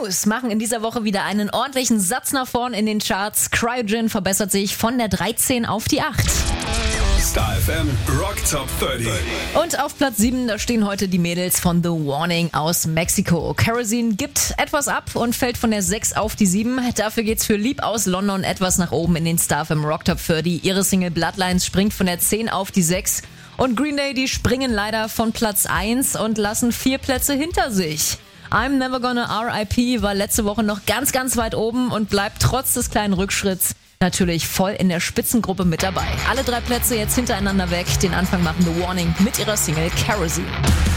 News machen in dieser Woche wieder einen ordentlichen Satz nach vorn in den Charts. Cryogen verbessert sich von der 13 auf die 8. Star FM Rock Top 30. Und auf Platz 7, da stehen heute die Mädels von The Warning aus Mexiko. Kerosene gibt etwas ab und fällt von der 6 auf die 7. Dafür geht's für Lieb aus London etwas nach oben in den Star FM Rock Top 30. Ihre Single Bloodlines springt von der 10 auf die 6. Und Green Day, die springen leider von Platz 1 und lassen 4 Plätze hinter sich. I'm Never Gonna R.I.P. war letzte Woche noch ganz, ganz weit oben und bleibt trotz des kleinen Rückschritts natürlich voll in der Spitzengruppe mit dabei. Alle 3 Plätze jetzt hintereinander weg. Den Anfang machen The Warning mit ihrer Single Kerosene.